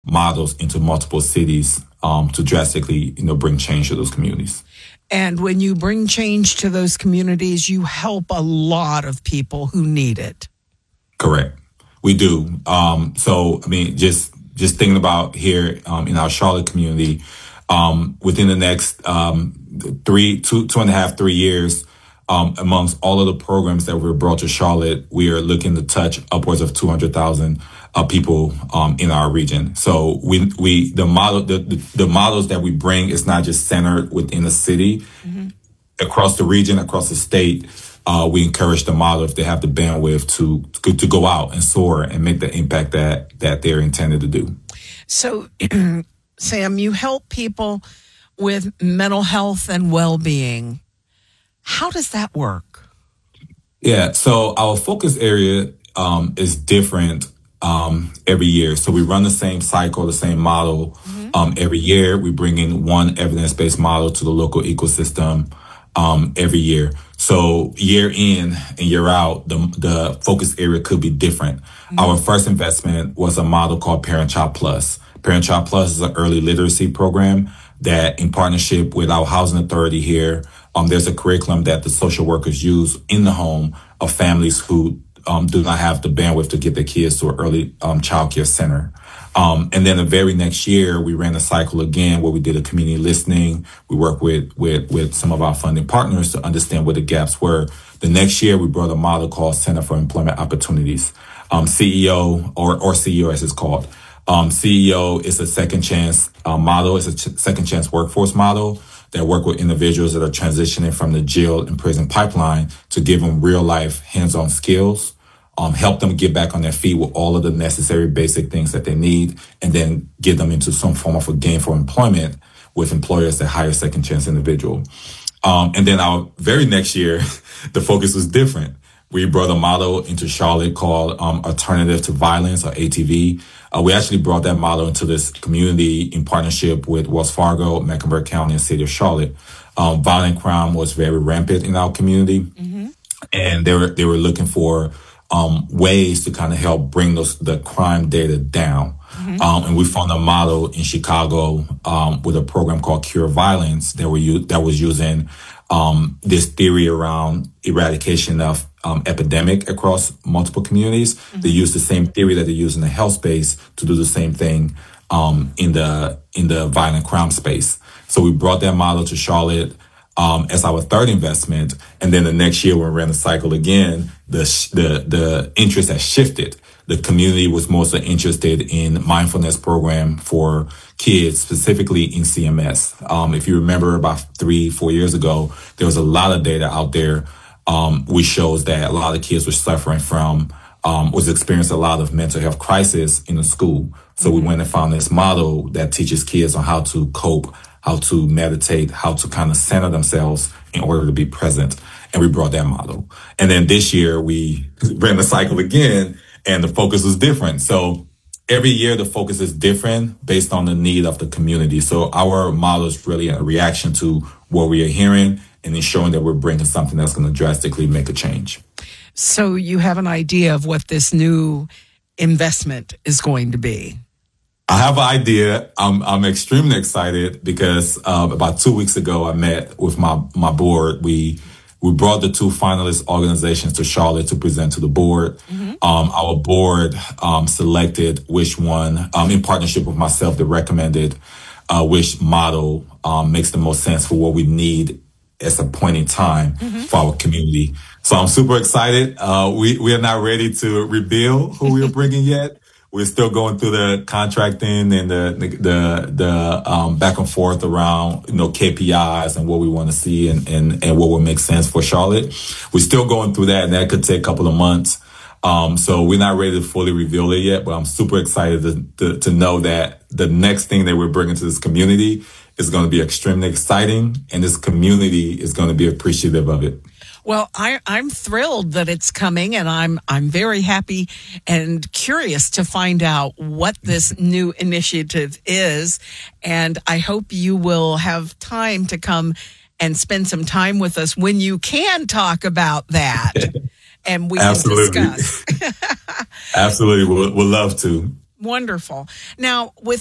models into multiple cities to drastically, bring change to those communities. And when you bring change to those communities, you help a lot of people who need it. Correct. We do. Just thinking about here in our Charlotte community, within the next 2.5, 3 years, amongst all of the programs that were brought to Charlotte, we are looking to touch upwards of 200,000 people in our region. So the models that we bring is not just centered within the city, across the region, across the state. We encourage the model, if they have the bandwidth, to go out and soar and make the impact that they're intended to do. So, Sam, you help people with mental health and well-being. How does that work? Yeah, so our focus area is different every year. So we run the same cycle, the same model every year. We bring in one evidence-based model to the local ecosystem every year. So year in and year out, the focus area could be different. Our first investment was a model called Parent Child Plus. Parent Child Plus is an early literacy program that, in partnership with our housing authority here, there's a curriculum that the social workers use in the home of families who do not have the bandwidth to get their kids to an early child care center. And then the very next year, we ran a cycle again where we did a community listening. We worked with some of our funding partners to understand what the gaps were. The next year, we brought a model called Center for Employment Opportunities, CEO or CEO as it's called. CEO is a second chance model. It's a second chance workforce model that work with individuals that are transitioning from the jail and prison pipeline to give them real life hands-on skills, help them get back on their feet with all of the necessary basic things that they need, and then get them into some form of a gainful employment with employers that hire second chance individual. And then our very next year, the focus was different. We brought a model into Charlotte called Alternative to Violence, or ATV. We actually brought that model into this community in partnership with Wells Fargo, Mecklenburg County, and City of Charlotte. Violent crime was very rampant in our community, and they were looking for ways to kind of help bring the crime data down. And we found a model in Chicago with a program called Cure Violence that was using this theory around eradication of epidemic across multiple communities. They use the same theory that they use in the health space to do the same thing in the violent crime space. So we brought that model to Charlotte as our third investment, and then the next year when we ran the cycle again, the interest has shifted. The community was mostly interested in mindfulness program for kids, specifically in CMS. If you remember about 3-4 years ago, there was a lot of data out there which shows that a lot of kids were suffering from, was experiencing a lot of mental health crisis in the school. So we went and found this model that teaches kids on how to cope, how to meditate, how to kind of center themselves in order to be present. And we brought that model. And then this year we ran the cycle again, and the focus was different. So every year the focus is different based on the need of the community. So our model is really a reaction to what we are hearing and ensuring that we're bringing something that's going to drastically make a change. So you have an idea of what this new investment is going to be? I have an idea. I'm extremely excited because about 2 weeks ago, I met with my board. We brought the two finalist organizations to Charlotte to present to the board. Our board selected which one, in partnership with myself, that recommended which model makes the most sense for what we need at a point in time for our community. So I'm super excited. We are not ready to reveal who we are bringing yet. We're still going through the contracting and the back and forth around, KPIs and what we want to see and what will make sense for Charlotte. We're still going through that, and that could take a couple of months. So we're not ready to fully reveal it yet, but I'm super excited to know that the next thing that we're bringing to this community is going to be extremely exciting, and this community is going to be appreciative of it. Well, I'm thrilled that it's coming, and I'm very happy and curious to find out what this new initiative is. And I hope you will have time to come and spend some time with us when you can talk about that, and we can discuss. Absolutely, we'll love to. Wonderful. Now, with